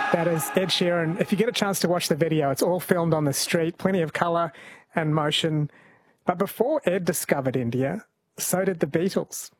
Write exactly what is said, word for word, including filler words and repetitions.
That is Ed Sheeran. If you get a chance to watch the video, it's all filmed on the street, plenty of colour and motion. But before Ed discovered India, so did the Beatles.